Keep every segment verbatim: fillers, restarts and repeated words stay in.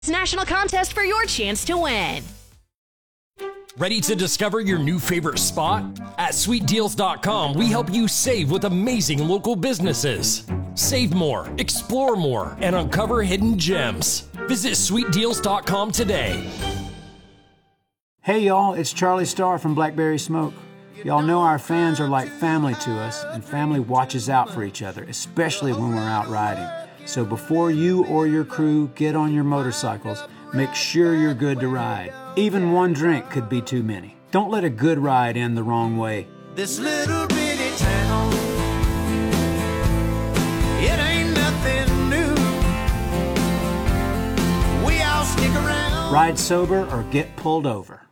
National contest for your chance to win. Ready to discover your new favorite spot? At sweet deals dot com, we help you save with amazing local businesses. Save more, explore more, and uncover hidden gems. Visit sweet deals dot com today. Hey y'all, it's Charlie Starr from Blackberry Smoke. Y'all know our fans are like family to us, and family watches out for each other, especially when we're out riding. So before you or your crew get on your motorcycles, make sure you're good to ride. Even one drink could be too many. Don't let a good ride end the wrong way. This little bitty town, it ain't nothing new. We all stick around. Ride sober or get pulled over.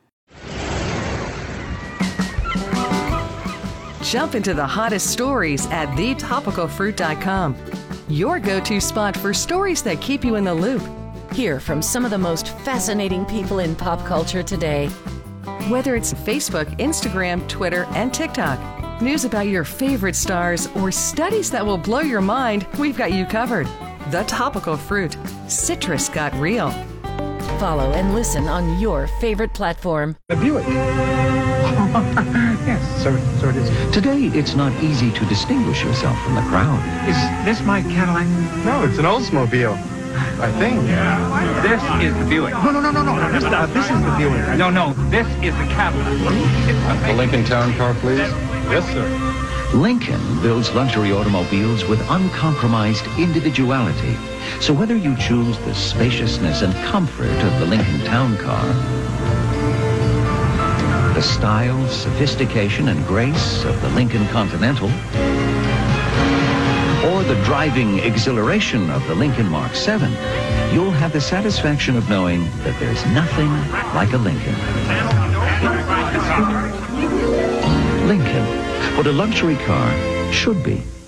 Jump into the hottest stories at the topical fruit dot com. Your go-to spot for stories that keep you in the loop. Hear from some of the most fascinating people in pop culture today. Whether it's Facebook, Instagram, Twitter, and TikTok, news about your favorite stars, or studies that will blow your mind, we've got you covered. The Topical Fruit. Citrus got real. Follow and listen on your favorite platform. A Buick. Yes, so, so it is. Today, it's not easy to distinguish yourself from the crowd. Is this my Cadillac? No, it's an Oldsmobile. I think. Yeah. This is the Buick. No, no, no, no, no. no this, uh, this is the Buick. No, no, this is the Cadillac. The Lincoln Town Car, please. Yes, sir. Lincoln builds luxury automobiles with uncompromised individuality. So whether you choose the spaciousness and comfort of the Lincoln Town Car, the style, sophistication, and grace of the Lincoln Continental, or the driving exhilaration of the Lincoln Mark seven, you'll have the satisfaction of knowing that there's nothing like a Lincoln. Lincoln, what a luxury car should be.